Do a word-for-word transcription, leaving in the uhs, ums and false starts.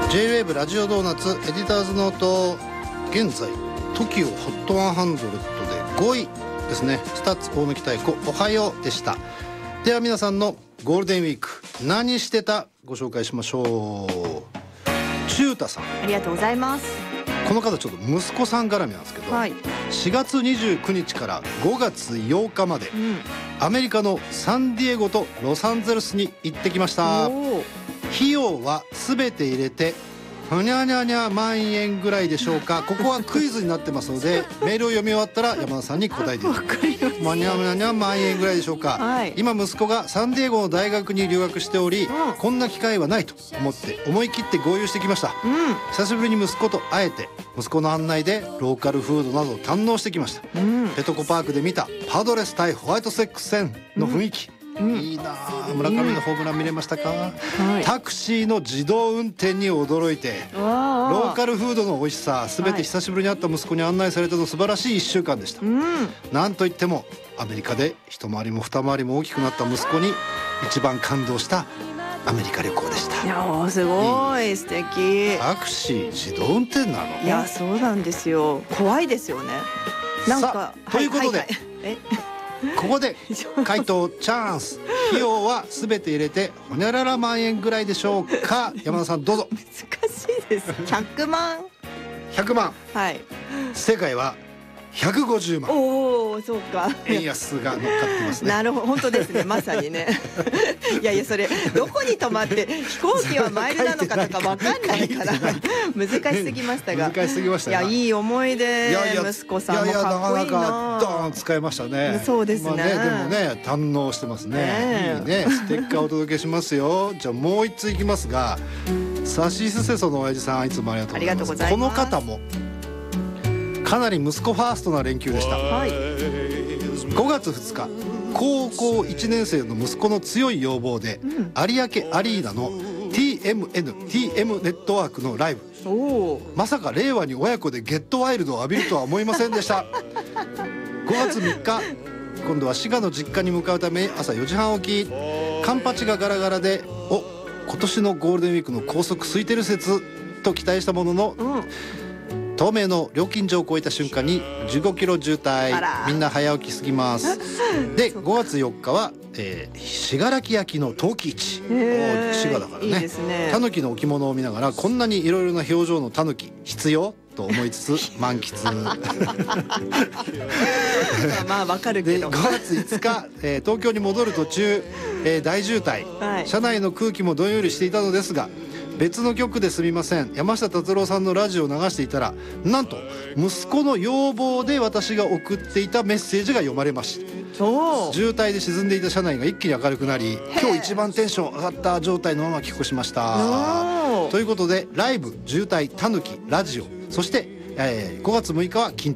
ジェイウェーブ ラジオドーナツエディターズノート、現在 トキオ ホットハンドレットでごいですね。スタッツ大貫妙子おはようでした。では皆さんのゴールデンウィーク何してたご紹介しましょう。中太さん、 ありがとうございます。 この方ちょっと息子さん絡みなんですけど、 はい、 しがつにじゅうくにちからごがつようかまで、うん、アメリカのサンディエゴとロサンゼルスに行ってきました。費用は全て入れてふにゃにゃにゃ万円ぐらいでしょうか。ここはクイズになってますのでメールを読み終わったら山田さんに答えていただきます。まにゃにゃにゃ万円ぐらいでしょうか、はい、今息子がサンディエゴの大学に留学しており、うん、こんな機会はないと思って思い切って合流してきました、うん、久しぶりに息子と会えて息子の案内でローカルフードなどを堪能してきました、うん、ペトコパークで見たパドレス対ホワイトソックス戦の雰囲気、うん、いいな。村上のホームラン見れましたか、はい、タクシーの自動運転に驚いてローカルフードの美味しさ全て久しぶりに会った息子に案内されたの素晴らしいいっしゅうかんでした、うん、なんといってもアメリカで一回りも二回りも大きくなった息子に一番感動したアメリカ旅行でした。 いやすごい素敵。 タクシー自動運転なの。 いやそうなんですよ。怖いですよね。なんかということで、 はいはいはい、えここで回答チャンス。費用は全て入れてほにゃらら万円ぐらいでしょうか。山田さんどうぞ。 難しいです。ひゃくまん。 ひゃくまん。 はい。 正解はひゃくごじゅうまん。 おお、そうか。 円安が乗っかってますね。 なるほど、本当ですね。まさにね。いやいや、それどこに泊まって飛行機はマイルなのかとかわかんないから難しすぎましたが。 難しすぎました。 いや、いい思い出。息子さんもかっこいいな。 いやいや、なかなかドーン使いましたね。 そうですね。 まあね、でもね、堪能してますね。いいね。ステッカーお届けしますよ。じゃあもう一通いきますが、サシスセソの親父さん、いつもありがとうございます。この方もかなり息子ファーストな連休でした、はい、ごがつふつか高校いちねん生の息子の強い要望で、うん、有明アリーナの ティーエムエヌ ティーエム ネットワークのライブ。おまさか令和に親子でゲットワイルドを浴びるとは思いませんでしたごがつみっか今度は滋賀の実家に向かうため朝よじはん起き、カンパチがガラガラでお今年のゴールデンウィークの高速空いてる説と期待したものの、うん東名の料金所を越えた瞬間にじゅうごキロ渋滞。みんな早起きすぎますでごがつよっかは、えー、信楽焼の陶器市。滋賀だからね。タヌキの置物を見ながらこんなにいろいろな表情のタヌキ必要と思いつつ満喫まあわかるけどでごがついつか、えー、東京に戻る途中、えー、大渋滞、はい、車内の空気もどんよりしていたのですが別の局ですみません山下達郎さんのラジオを流していたらなんと息子の要望で私が送っていたメッセージが読まれました。渋滞で沈んでいた車内が一気に明るくなり今日一番テンション上がった状態のまま帰国しました。ということでライブ渋滞たぬきラジオそして、えー、ごがつむいかは金